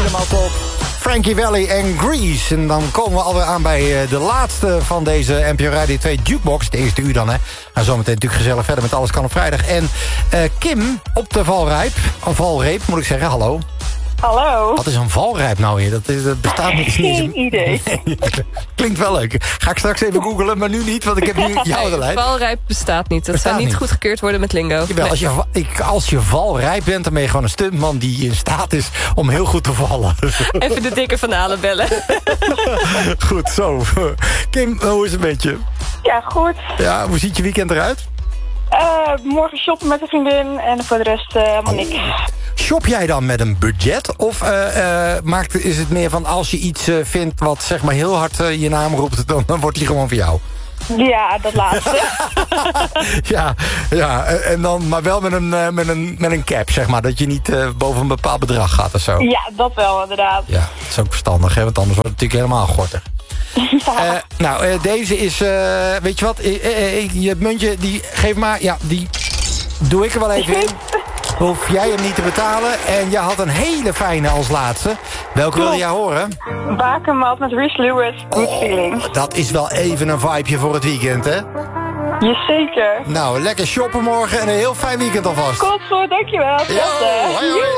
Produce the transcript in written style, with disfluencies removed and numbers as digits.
helemaal top. Frankie Valli en Grease. En dan komen we alweer aan bij de laatste van deze NPO Radio 2 Jukebox. De eerste uur dan, hè. Nou, zometeen natuurlijk gezellig verder met Alles kan op vrijdag. En Kim op de valreep, moet ik zeggen. Hallo. Hallo. Wat is een valrijp nou weer? Dat bestaat niet. Geen idee. Nee, klinkt wel leuk. Ga ik straks even googlen, maar nu niet, want ik heb nu jou de lijn. Valrijp bestaat niet. Dat zou niet goedgekeurd worden met lingo. Jawel, Nee. als je valrijp bent, dan ben je gewoon een stuntman die in staat is om heel goed te vallen. Even de dikke van Halen bellen. Goed, zo. Kim, hoe is het met je? Ja, goed. Ja, hoe ziet je weekend eruit? Morgen shoppen met een vriendin en voor de rest helemaal niks. Shop jij dan met een budget? Of is het meer van als je iets vindt wat zeg maar heel hard je naam roept, dan wordt die gewoon voor jou? Ja, dat laatste. ja, en dan, maar wel met een cap, zeg maar. Dat je niet boven een bepaald bedrag gaat of zo. Ja, dat wel inderdaad. Ja, dat is ook verstandig, hè, want anders wordt het natuurlijk helemaal gortig. Ja. Deze is, weet je wat, je muntje, die geef maar, ja, die doe ik er wel even in. Hoef jij hem niet te betalen. En jij had een hele fijne als laatste. Welke wilde jij horen? Bakermat met Reese Lewis, Good Feeling. Dat is wel even een vibeje voor het weekend, hè? Jazeker. Nou, lekker shoppen morgen en een heel fijn weekend alvast. Tot zo, dankjewel. Tot, Yo, hoi, hoi.